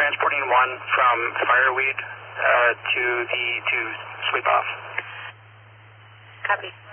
transporting 1 from Fireweed to sweep off. Copy.